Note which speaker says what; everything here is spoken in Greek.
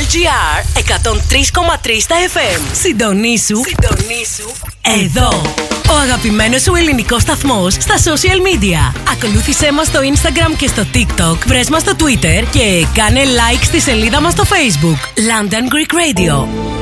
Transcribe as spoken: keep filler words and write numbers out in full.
Speaker 1: L G R εκατόν τρία κόμμα τρία στα εφ εμ. Συντονίσου, συντονίσου εδώ. Ο αγαπημένος σου ελληνικός σταθμός στα social media. Ακολούθησέ μας στο Instagram και στο TikTok. Βρες μας στο Twitter και κάνε like στη σελίδα μας στο Facebook. London Greek Radio.